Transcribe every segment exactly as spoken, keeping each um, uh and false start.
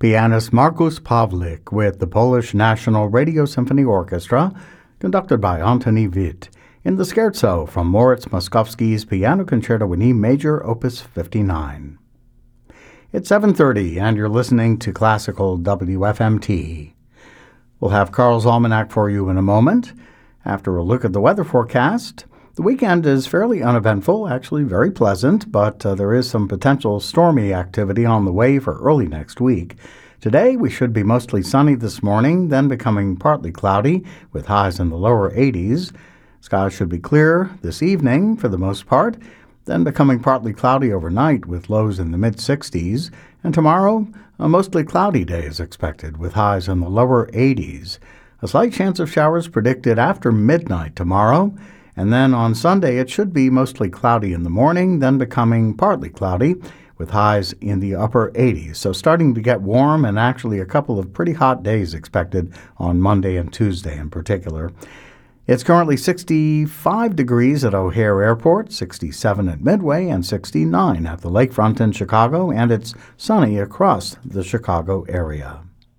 pianist Markus Pawlik with the Polish National Radio Symphony Orchestra, conducted by Antoni Witt, in the scherzo from Moritz Moszkowski's Piano Concerto in E Major, Opus fifty-nine. It's seven thirty, and you're listening to Classical W F M T. We'll have Carl's Almanac for you in a moment. After a look at the weather forecast, the weekend is fairly uneventful, actually very pleasant, but uh, there is some potential stormy activity on the way for early next week. Today, we should be mostly sunny this morning, then becoming partly cloudy with highs in the lower eighties. Skies should be clear this evening for the most part, then becoming partly cloudy overnight with lows in the mid-sixties. And tomorrow, a mostly cloudy day is expected with highs in the lower eighties. A slight chance of showers predicted after midnight tomorrow. And then on Sunday, it should be mostly cloudy in the morning, then becoming partly cloudy with highs in the upper eighties. So starting to get warm, and actually a couple of pretty hot days expected on Monday and Tuesday in particular. It's currently sixty-five degrees at O'Hare Airport, sixty-seven at Midway, and sixty-nine at the lakefront in Chicago, and it's sunny across the Chicago area.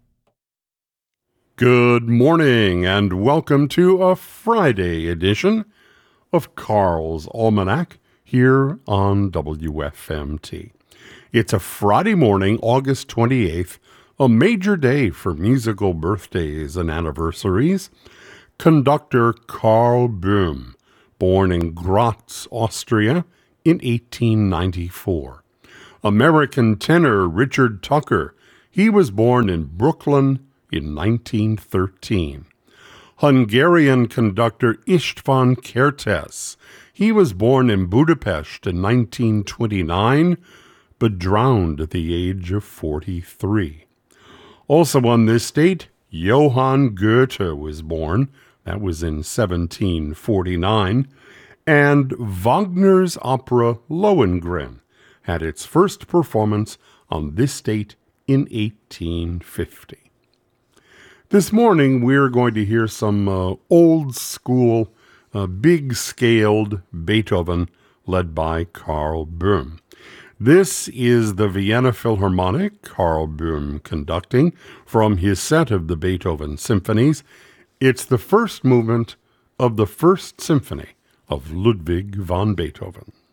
Good morning, and welcome to a Friday edition of Carl's Almanac here on W F M T. It's a Friday morning, August twenty-eighth, a major day for musical birthdays and anniversaries. Conductor Karl Böhm, born in Graz, Austria in eighteen ninety-four. American tenor Richard Tucker, he was born in Brooklyn in nineteen thirteen. Hungarian conductor István Kertész. He was born in Budapest in nineteen twenty-nine, but drowned at the age of forty-three. Also on this date, Johann Goethe was born. That was in seventeen forty-nine. And Wagner's opera Lohengrin had its first performance on this date in eighteen fifty. This morning, we're going to hear some uh, old-school, uh, big-scaled Beethoven led by Karl Böhm. This is the Vienna Philharmonic, Karl Böhm conducting from his set of the Beethoven symphonies. It's the first movement of the First Symphony of Ludwig van Beethoven.